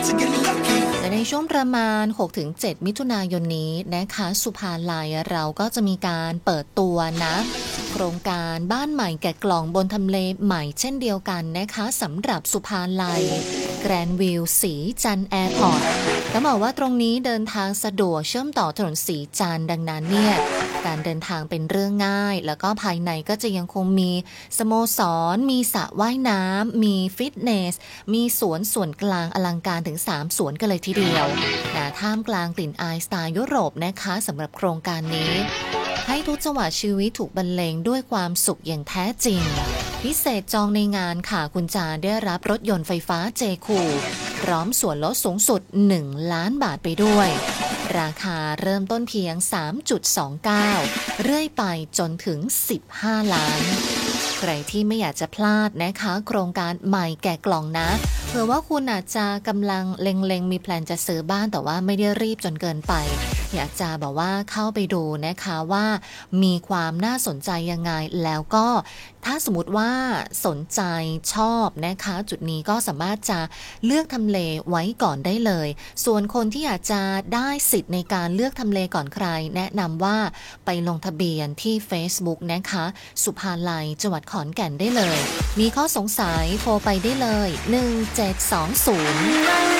และในช่วงประมาณ 6-7 มิถุนายนนี้นะคะสุภาลัยเราก็จะมีการเปิดตัวนะโครงการบ้านใหม่แกะกล่องบนทำเลใหม่เช่นเดียวกันนะคะสำหรับสุภาลัยแกรนด์วิวสีจันทร์แอร์พอร์ตแล้วบอกว่าตรงนี้เดินทางสะดวกเชื่อมต่อถนนสีจันทร์ดังนั้นเนี่ยการเดินทางเป็นเรื่องง่ายแล้วก็ภายในก็จะยังคงมีสโมสรมีสระว่ายน้ำมีฟิตเนสมีสวนส่วนกลางอลังการถึง3สวนกันเลยทีเดียวท่ามกลางกลิ่นอายสไตล์ยุโรปนะคะสำหรับโครงการนี้ให้ทุกจังหวะชีวิตถูกบรรเลงด้วยความสุขอย่างแท้จริงพิเศษจองในงานค่ะคุณจะได้รับรถยนต์ไฟฟ้าเจคูพร้อมส่วนลดสูงสุด1 ล้านบาทไปด้วยราคาเริ่มต้นเพียง 3.29 เรื่อยไปจนถึง15 ล้านใครที่ไม่อยากจะพลาดนะคะโครงการใหม่แกะกล่องนะเผื่อว่าคุณอาจจะกำลังเล็งๆมีแพลนจะซื้อบ้านแต่ว่าไม่ได้รีบจนเกินไปอยากจะบอกว่าเข้าไปดูนะคะว่ามีความน่าสนใจยังไงแล้วก็ถ้าสมมติว่าสนใจชอบนะคะจุดนี้ก็สามารถจะเลือกทำเลไว้ก่อนได้เลยส่วนคนที่อยากจะได้สิทธิ์ในการเลือกทำเลก่อนใครแนะนำว่าไปลงทะเบียนที่ Facebook นะคะสุภาลัยจังหวัดขอนแก่นได้เลยมีข้อสงสัยโทรไปได้เลย1720